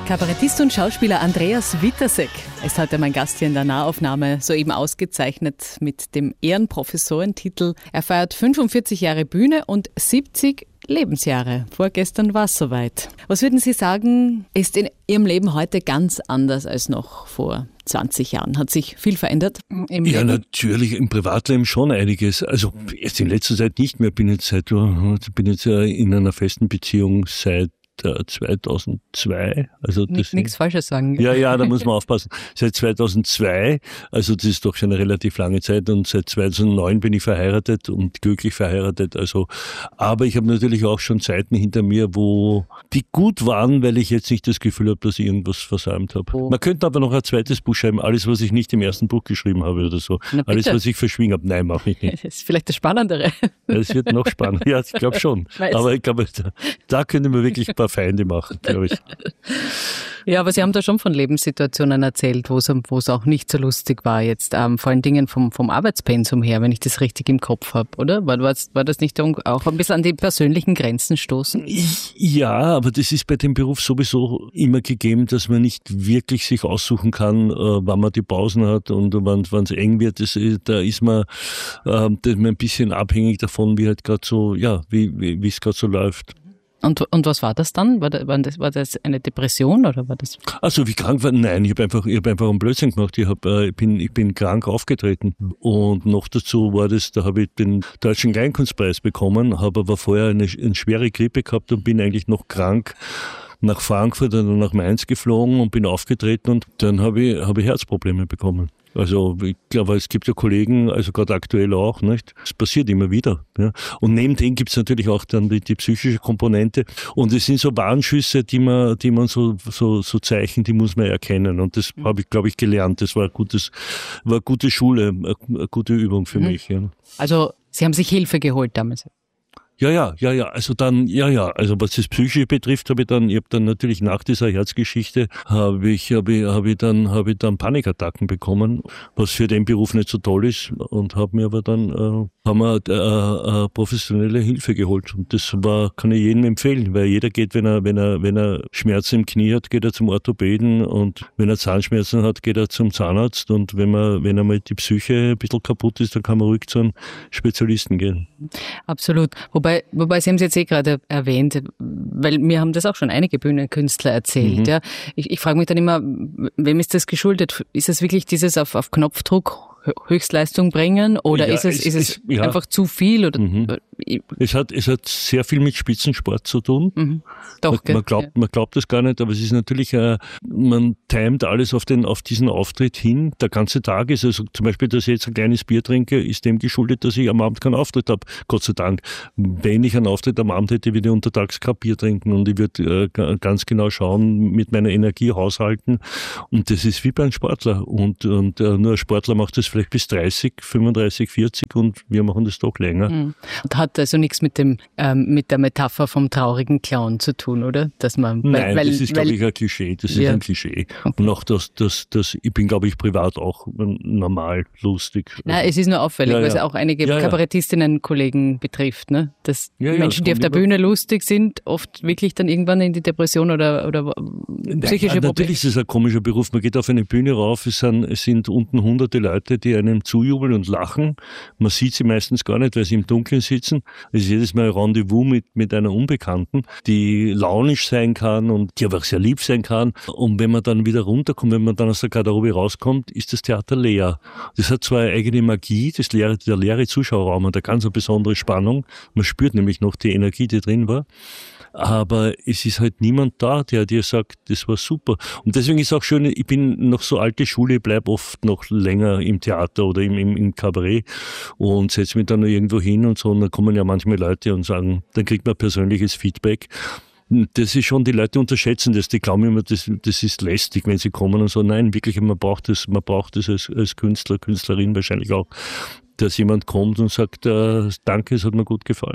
Kabarettist und Schauspieler Andreas Wittersek ist heute mein Gast hier in der Nahaufnahme, soeben ausgezeichnet mit dem Ehrenprofessorentitel. Er feiert 45 Jahre Bühne und 70 Lebensjahre. Vorgestern war es soweit. Was würden Sie sagen, ist in Ihrem Leben heute ganz anders als noch vor 20 Jahren? Hat sich viel verändert im Leben? Natürlich, im Privatleben schon einiges. Also jetzt in letzter Zeit nicht mehr. Bin jetzt in einer festen Beziehung seit 2002. Also nichts Falsches sagen. Ja, da muss man aufpassen. Seit 2002, also das ist doch schon eine relativ lange Zeit, und seit 2009 bin ich verheiratet und glücklich verheiratet. Also, aber ich habe natürlich auch schon Zeiten hinter mir, die gut waren, weil ich jetzt nicht das Gefühl habe, dass ich irgendwas versäumt habe. Man könnte aber noch ein zweites Buch schreiben, alles, was ich nicht im ersten Buch geschrieben habe oder so. Alles, was ich verschwiegen habe. Nein, mache ich nicht. Das ist vielleicht das Spannendere. Es wird noch spannender. Ja, ich glaube schon. Aber ich glaube, da könnte man wirklich ein paar Feinde machen, glaube ich. Ja, aber Sie haben da schon von Lebenssituationen erzählt, wo es auch nicht so lustig war jetzt, vor allen Dingen vom Arbeitspensum her, wenn ich das richtig im Kopf habe, oder? War das nicht auch ein bisschen an die persönlichen Grenzen stoßen? Ja, aber das ist bei dem Beruf sowieso immer gegeben, dass man nicht wirklich sich aussuchen kann, wann man die Pausen hat und wann es eng wird. Da ist man ein bisschen abhängig davon, wie halt gerade so, ja, wie es gerade so läuft. Und was war das dann? War das eine Depression oder war das? Also wie krank war? Nein, ich habe einfach einen Blödsinn gemacht. Ich bin krank aufgetreten, und noch dazu war das, da habe ich den Deutschen Kleinkunstpreis bekommen, habe aber vorher eine schwere Grippe gehabt und bin eigentlich noch krank nach Frankfurt oder nach Mainz geflogen und bin aufgetreten, und dann habe ich Herzprobleme bekommen. Also ich glaube, es gibt ja Kollegen, also gerade aktuell auch, nicht? Es passiert immer wieder. Ja. Und neben dem gibt es natürlich auch dann die psychische Komponente. Und es sind so Warnschüsse, die man so Zeichen, die muss man erkennen. Und das habe ich, glaube ich, gelernt. Das war eine gute Schule, eine gute Übung für mich. Ja. Also Sie haben sich Hilfe geholt damals? Ja. Also was das Psychische betrifft, habe ich dann natürlich nach dieser Herzgeschichte habe ich dann Panikattacken bekommen, was für den Beruf nicht so toll ist, und haben wir professionelle Hilfe geholt, und das kann ich jedem empfehlen, weil jeder geht, wenn er Schmerzen im Knie hat, geht er zum Orthopäden, und wenn er Zahnschmerzen hat, geht er zum Zahnarzt, und wenn er mal die Psyche ein bisschen kaputt ist, dann kann man ruhig zu einem Spezialisten gehen. Absolut. Wobei Sie haben es jetzt gerade erwähnt, weil mir haben das auch schon einige Bühnenkünstler erzählt. Ja. Ich frage mich dann immer, wem ist das geschuldet? Ist es wirklich dieses auf Knopfdruck Höchstleistung bringen, oder ist es einfach zu viel? Oder? Es hat sehr viel mit Spitzensport zu tun. Doch, man glaubt es gar nicht, aber es ist natürlich, man timet alles auf diesen Auftritt hin. Der ganze Tag ist, also zum Beispiel, dass ich jetzt ein kleines Bier trinke, ist dem geschuldet, dass ich am Abend keinen Auftritt habe. Gott sei Dank. Wenn ich einen Auftritt am Abend hätte, würde ich untertags kein Bier trinken, und ich würde ganz genau schauen, mit meiner Energie haushalten. Und das ist wie bei einem Sportler. Und nur ein Sportler macht das vielleicht bis 30, 35, 40, und wir machen das doch länger. Und hat also nichts mit der Metapher vom traurigen Clown zu tun, oder? Das ist, glaube ich, ein Klischee. Das ist ein Klischee. Okay. Und auch ich bin, glaube ich, privat auch normal lustig. Nein, es ist nur auffällig, weil es auch einige Kabarettistinnen-Kollegen betrifft, ne? Dass Menschen, die auf der Bühne lustig sind, oft wirklich dann irgendwann in die Depression oder psychische Probleme. Natürlich ist es ein komischer Beruf. Man geht auf eine Bühne rauf, es sind unten hunderte Leute, die einem zujubeln und lachen. Man sieht sie meistens gar nicht, weil sie im Dunkeln sitzen. Es ist jedes Mal ein Rendezvous mit einer Unbekannten, die launisch sein kann und die aber auch sehr lieb sein kann. Und wenn man dann wieder runterkommt, wenn man dann aus der Garderobe rauskommt, ist das Theater leer. Das hat zwar eine eigene Magie, der leere Zuschauerraum hat eine ganz besondere Spannung. Man spürt nämlich noch die Energie, die drin war. Aber es ist halt niemand da, der dir sagt, das war super. Und deswegen ist auch schön, ich bin noch so alte Schule, ich bleib oft noch länger im Theater oder im Kabarett und setze mich dann noch irgendwo hin und so. Und dann kommen ja manchmal Leute und sagen, dann kriegt man persönliches Feedback. Das ist schon, die Leute unterschätzen das, die glauben immer, das ist lästig, wenn sie kommen und so. Nein, wirklich, man braucht das als Künstler, Künstlerin wahrscheinlich auch, dass jemand kommt und sagt, danke, es hat mir gut gefallen.